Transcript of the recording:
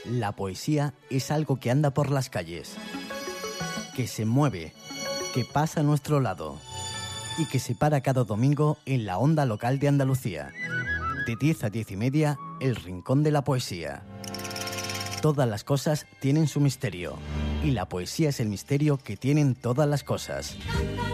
La poesía es algo que anda por las calles, que se mueve, que pasa a nuestro lado y que se para cada domingo en la onda local de Andalucía. De 10 a 10 y media, el Rincón de la Poesía. Todas las cosas tienen su misterio y la poesía es el misterio que tienen todas las cosas.